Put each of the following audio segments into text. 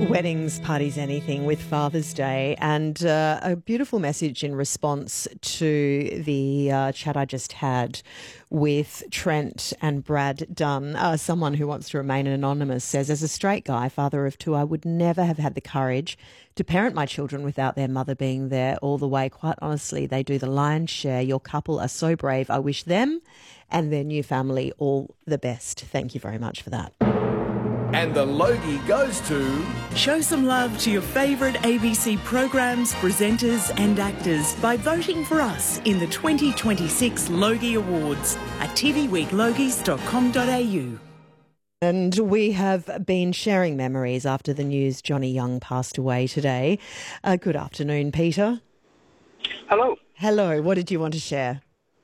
Weddings, parties, anything with Father's Day, and a beautiful message in response to the chat I just had with Trent and Brad Dunn. Someone who wants to remain anonymous says, as a straight guy, father of two, I would never have had the courage to parent my children without their mother being there all the way. Quite honestly, they do the lion's share. Your couple are so brave. I wish them and their new family all the best. Thank you very much for that. And the Logie goes to... Show some love to your favourite ABC programs, presenters and actors by voting for us in the 2026 Logie Awards at tvweeklogies.com.au. And we have been sharing memories after the news Johnny Young passed away today. Good afternoon, Peter. Hello. Hello. What did you want to share?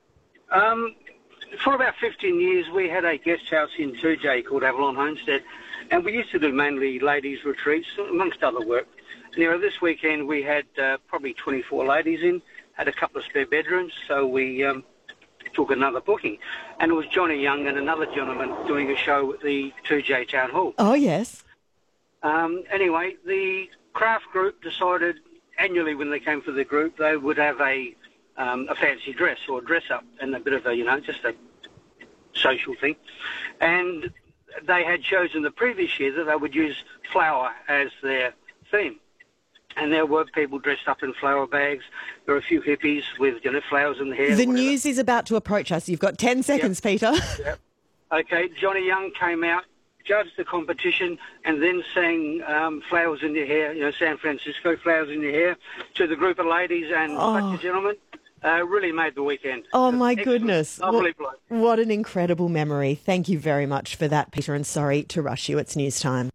For about 15 years, we had a guest house in 2J called Avalon Homestead, and we used to do mainly ladies' retreats, amongst other work. Anyway, this weekend we had probably 24 ladies in, had a couple of spare bedrooms, so we took another booking. And it was Johnny Young and another gentleman doing a show at the 2J Town Hall. Oh, yes. Anyway, the craft group decided annually when they came for the group, they would have a fancy dress or dress-up and a bit of a, just a social thing. And they had chosen the previous year that they would use flower as their theme. And there were people dressed up in flower bags. There were a few hippies with, flowers in the hair. The news is about to approach us. You've got 10 seconds, Yep. Peter. Yep. Okay, Johnny Young came out, judged the competition, and then sang Flowers in Your Hair, San Francisco, Flowers in Your Hair, to the group of ladies and bunch of gentlemen. Really made the weekend. Oh, my goodness. Lovely bloke. What an incredible memory. Thank you very much for that, Peter, and sorry to rush you. It's news time.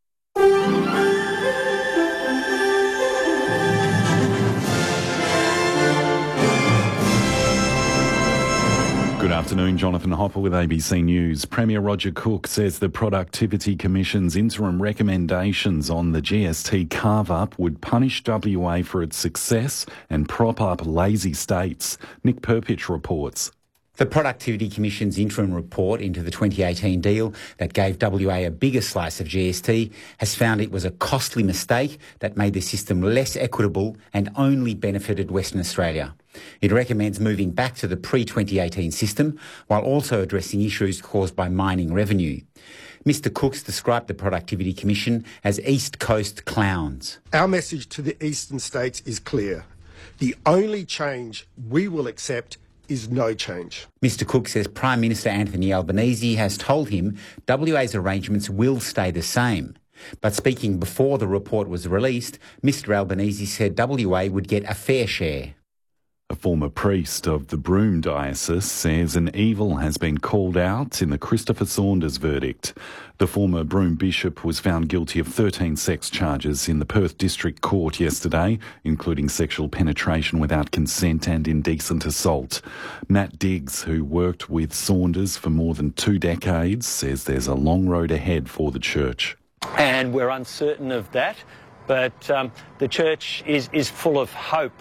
Good afternoon, Jonathan Hopper with ABC News. Premier Roger Cook says the Productivity Commission's interim recommendations on the GST carve-up would punish WA for its success and prop up lazy states. Nick Perpich reports. The Productivity Commission's interim report into the 2018 deal that gave WA a bigger slice of GST has found it was a costly mistake that made the system less equitable and only benefited Western Australia. It recommends moving back to the pre-2018 system while also addressing issues caused by mining revenue. Mr Cooks described the Productivity Commission as East Coast clowns. Our message to the eastern states is clear. The only change we will accept is no change. Mr Cook says Prime Minister Anthony Albanese has told him WA's arrangements will stay the same. But speaking before the report was released, Mr Albanese said WA would get a fair share. A former priest of the Broome Diocese says an evil has been called out in the Christopher Saunders verdict. The former Broome bishop was found guilty of 13 sex charges in the Perth District Court yesterday, including sexual penetration without consent and indecent assault. Matt Diggs, who worked with Saunders for more than 2 decades, says there's a long road ahead for the church. And we're uncertain of that, but the church is full of hope.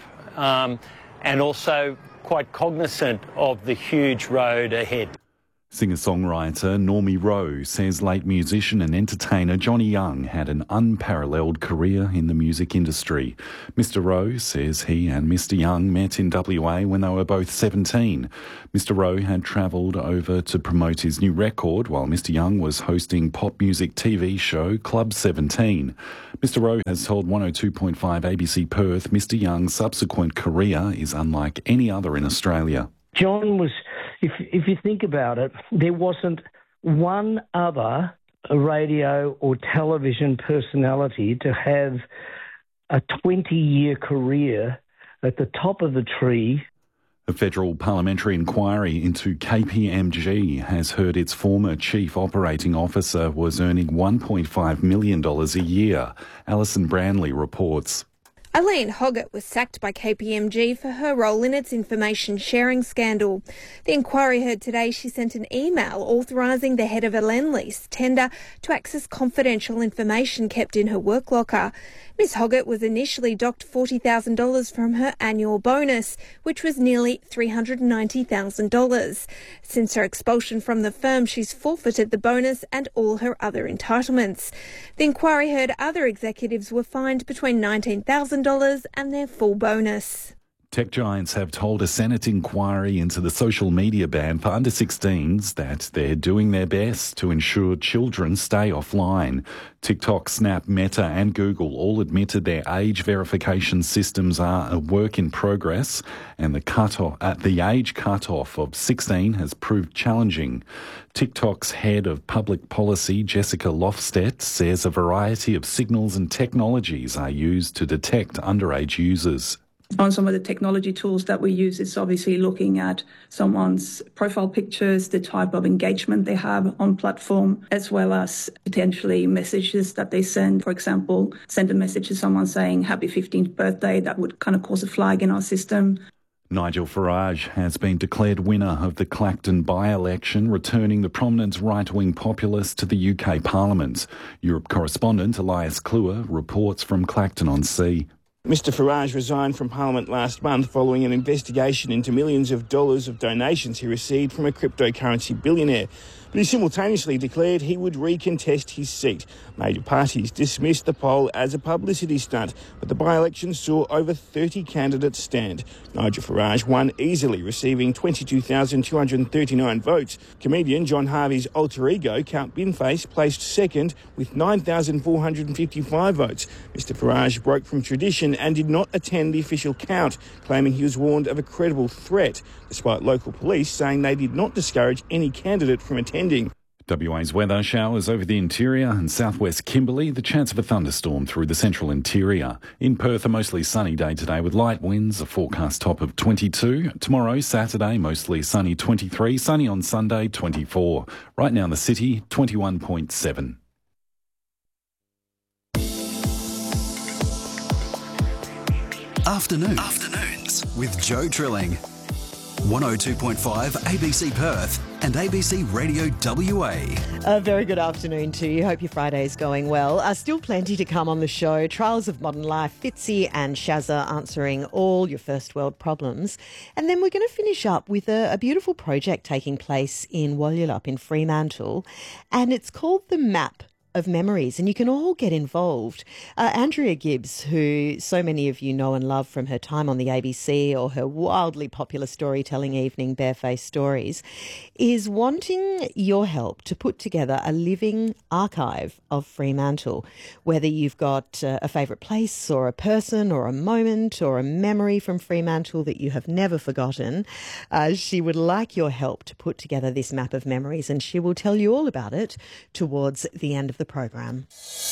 And also quite cognizant of the huge road ahead. Singer-songwriter Normie Rowe says late musician and entertainer Johnny Young had an unparalleled career in the music industry. Mr Rowe says he and Mr Young met in WA when they were both 17. Mr Rowe had travelled over to promote his new record while Mr Young was hosting pop music TV show Club 17. Mr Rowe has told 102.5 ABC Perth Mr Young's subsequent career is unlike any other in Australia. John was, if you think about it, there wasn't one other radio or television personality to have a 20-year career at the top of the tree. A federal parliamentary inquiry into KPMG has heard its former chief operating officer was earning $1.5 million a year. Alison Branley reports. Elaine Hoggett was sacked by KPMG for her role in its information sharing scandal. The inquiry heard today she sent an email authorising the head of a Lendlease tender to access confidential information kept in her work locker. Ms Hoggett was initially docked $40,000 from her annual bonus, which was nearly $390,000. Since her expulsion from the firm, she's forfeited the bonus and all her other entitlements. The inquiry heard other executives were fined between $19,000 and their full bonus. Tech giants have told a Senate inquiry into the social media ban for under 16s that they're doing their best to ensure children stay offline. TikTok, Snap, Meta and Google all admitted their age verification systems are a work in progress, and the age cutoff of 16 has proved challenging. TikTok's head of public policy, Jessica Lofstedt, says a variety of signals and technologies are used to detect underage users. On some of the technology tools that we use, it's obviously looking at someone's profile pictures, the type of engagement they have on platform, as well as potentially messages that they send. For example, send a message to someone saying happy 15th birthday. That would kind of cause a flag in our system. Nigel Farage has been declared winner of the Clacton by-election, returning the prominent right-wing populist to the UK Parliament. Europe correspondent Elias Kluwer reports from Clacton-on-Sea. Mr Farage resigned from Parliament last month following an investigation into millions of dollars of donations he received from a cryptocurrency billionaire. But he simultaneously declared he would recontest his seat. Major parties dismissed the poll as a publicity stunt, but the by-election saw over 30 candidates stand. Nigel Farage won easily, receiving 22,239 votes. Comedian John Harvey's alter ego, Count Binface, placed second with 9,455 votes. Mr Farage broke from tradition and did not attend the official count, claiming he was warned of a credible threat, despite local police saying they did not discourage any candidate from attending. WA's weather: showers over the interior and southwest Kimberley, the chance of a thunderstorm through the central interior. In Perth, a mostly sunny day today with light winds, a forecast top of 22. Tomorrow, Saturday, mostly sunny 23, sunny on Sunday 24. Right now in the city, 21.7. Afternoons with Joe Trilling. 102.5 ABC Perth and ABC Radio WA. A very good afternoon to you. Hope your Friday is going well. Still plenty to come on the show. Trials of Modern Life, Fitzy and Shazza answering all your first world problems. And then we're going to finish up with a beautiful project taking place in Wollulup in Fremantle. And it's called The Map of Memories, and you can all get involved. Andrea Gibbs, who so many of you know and love from her time on the ABC or her wildly popular storytelling evening, Barefaced Stories, is wanting your help to put together a living archive of Fremantle, whether you've got a favourite place or a person or a moment or a memory from Fremantle that you have never forgotten. She would like your help to put together this map of memories, and she will tell you all about it towards the end of the program.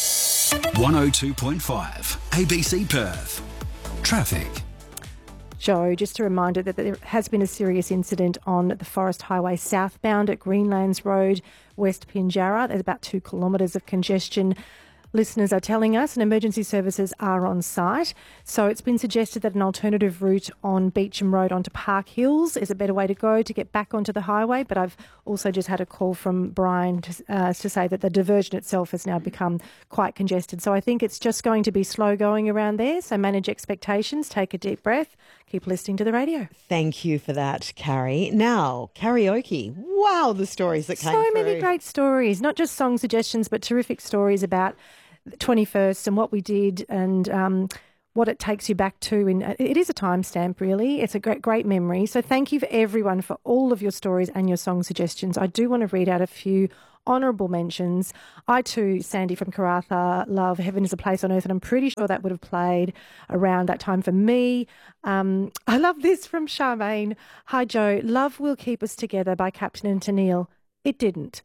102.5 ABC Perth. Traffic. Joe, just a reminder that there has been a serious incident on the Forest Highway southbound at Greenlands Road, West Pinjarra. There's about 2 kilometres of congestion. Listeners are telling us, and emergency services are on site. So it's been suggested that an alternative route on Beecham Road onto Park Hills is a better way to go to get back onto the highway. But I've also just had a call from Brian to say that the diversion itself has now become quite congested. So I think it's just going to be slow going around there. So manage expectations, take a deep breath, keep listening to the radio. Thank you for that, Carrie. Now, karaoke. Wow, the stories that came through. So many great stories, not just song suggestions, but terrific stories about the 21st and what we did and what it takes you back to. It is a timestamp, really. It's a great memory. So thank you for everyone for all of your stories and your song suggestions. I do want to read out a few honourable mentions. I too, Sandy from Karratha, love Heaven is a Place on Earth, and I'm pretty sure that would have played around that time for me. I love this from Charmaine. Hi Joe, Love Will Keep Us Together by Captain and Tennille. It didn't.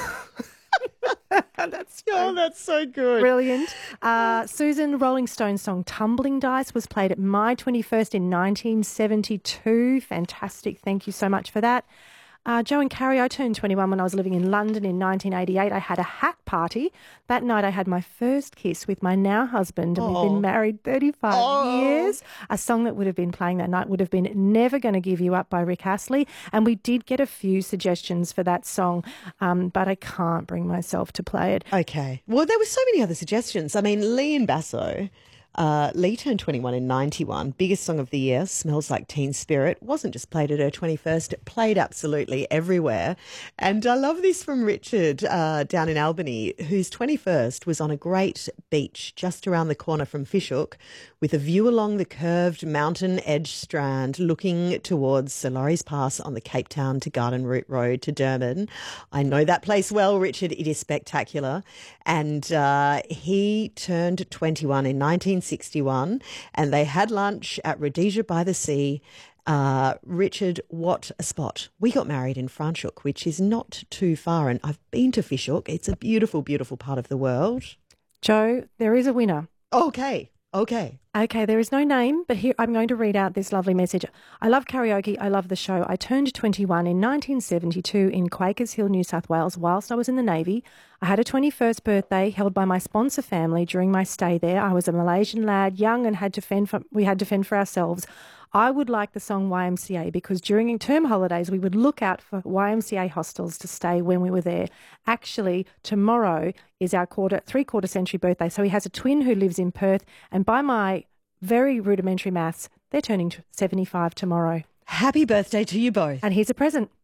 That's so good. Brilliant. Susan, Rolling Stones song Tumbling Dice was played at my 21st in 1972. Fantastic. Thank you so much for that. Joe and Carrie, I turned 21 when I was living in London in 1988. I had a hat party. That night I had my first kiss with my now husband, and we've been married 35 years. A song that would have been playing that night would have been Never Gonna Give You Up by Rick Astley, and we did get a few suggestions for that song, but I can't bring myself to play it. Okay. Well, there were so many other suggestions. I mean, Lee in Basso. Lee turned 21 in 91. Biggest song of the year, Smells Like Teen Spirit. Wasn't just played at her 21st, it played absolutely everywhere. And I love this from Richard down in Albany, whose 21st was on a great beach just around the corner from Fishhook with a view along the curved mountain edge strand looking towards Sir Laurie's Pass on the Cape Town to Garden Route Road to Durban. I know that place well, Richard. It is spectacular. And he turned 21 in 1961 and they had lunch at Rhodesia by the Sea. Richard, what a spot. We got married in Franschhoek, which is not too far, and I've been to Fishhoek. It's a beautiful, beautiful part of the world. Joe, there is a winner. Okay, there is no name, but here I'm going to read out this lovely message. I love karaoke. I love the show. I turned 21 in 1972 in Quakers Hill, New South Wales, whilst I was in the Navy. I had a 21st birthday held by my sponsor family during my stay there. I was a Malaysian lad, young, and we had to fend for ourselves. I would like the song YMCA because during term holidays we would look out for YMCA hostels to stay when we were there. Actually, tomorrow is our three-quarter century birthday, so he has a twin who lives in Perth, and by my very rudimentary maths, they're turning 75 tomorrow. Happy birthday to you both. And here's a present.